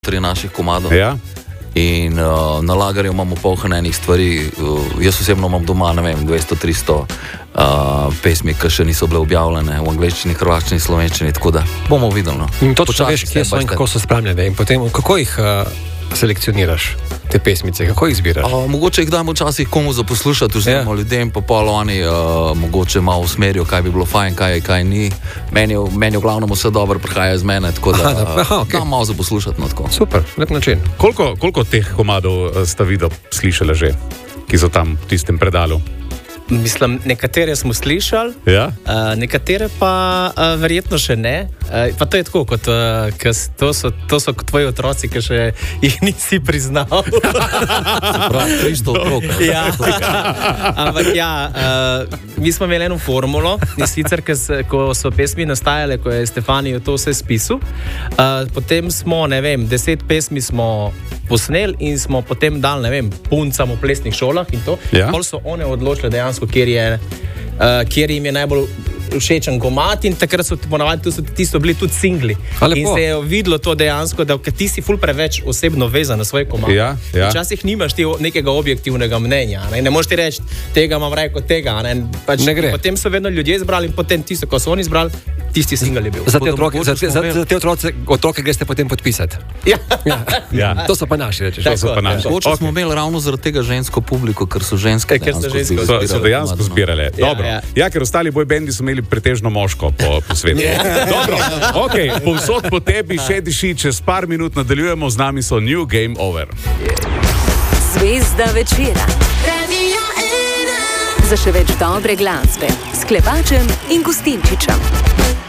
naših komadov. Ja. In na lagerju imamo polhanenih stvari. Jaz osebno imam doma, ne vem, 200-300 pesmi, ki še niso bile objavljene v angleščini, hrvaščini, slovenščini, tako da bomo videli. No. In točno veš, kje so in kako so spremljene. In potem, kako jih selekcioniraš, te pesmice, kako jih izbiraš? Mogoče jih damo včasih komu za poslušati, vzemimo ljudem, pa pol oni mogoče malo usmerijo, kaj bi bilo fajn, kaj ni. Meni v glavnem vse dobro prihaja iz mene, tako da dam malo za poslušati. No, super, lep način. Koliko teh komadov sta videl, slišala že, ki so tam v tistem predalu? Mislim, nekatere smo slišali, ja? Nekatere pa verjetno še ne. Pa to je tako, kot to so kot tvoji otroci, ki še jih nisi priznal. Prav, 300 otrok. Ja. Ampak ja, mi smo imeli eno formulo, in sicer, ko so pesmi nastajale, ko je Stefanijo to vse spisal, potem smo, 10 pesmi smo posneli in smo potem dali, puncam v plesnih šolah in to. Ja. Pol so one odločile dejansko, kjer jim je najbolj všečen komad in takrat so ponavadi ti so bili tudi singli. In se je videlo to dejansko, da ti si ful preveč osebno vezan na svoj komad. Ja. Včasih nimaš ti nekega objektivnega mnenja. Ne moreš ti reči, tega imam raje kot tega. Ne gre. Potem so vedno ljudje izbrali in potem tisto, ko so oni izbrali, tisti single je bil. Za te otroke greste potem podpisati. Ja. To so pa naši, rečeš. Mogoče smo imeli ravno zaradi tega žensko publiko, ker so ženske so dejansko zbirale. Dobro. Ja, ker ostali boybendi so imeli pretežno moško po svetu. Dobro, ok, povsod po tebi še diši, čez par minut nadaljujemo, z nami so New Game Over. Zvezda večera. Za še več dobre glasbe s Klepačem in Gustinčičem.